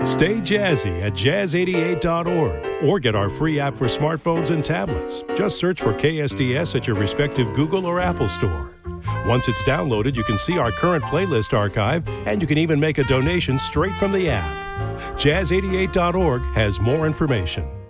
Stay jazzy at jazz88.org or get our free app for smartphones and tablets. Just search for KSDS at your respective Google or Apple store. Once it's downloaded, you can see our current playlist archive, and you can even make a donation straight from the app. Jazz88.org has more information.